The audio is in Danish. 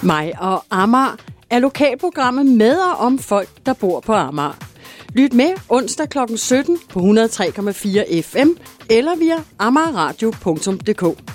Mig og Amager er lokalprogrammet med og om folk, der bor på Amager. Lyt med onsdag kl. 17 på 103,4 FM eller via amagerradio.dk.